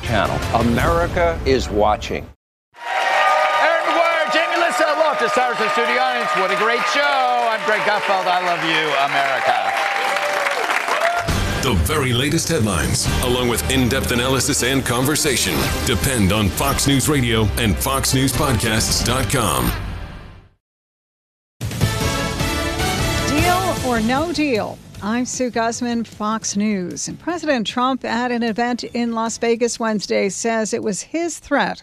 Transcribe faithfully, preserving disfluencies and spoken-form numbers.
channel. America is watching. And we're Jamie Lissa, Loftus Towers, the studio audience. What a great show. I'm Greg Gutfeld. I love you, America. The very latest headlines, along with in-depth analysis and conversation, depend on Fox News Radio and fox news podcasts dot com. Deal or no deal? I'm Sue Guzman, Fox News. And President Trump at an event in Las Vegas Wednesday says it was his threat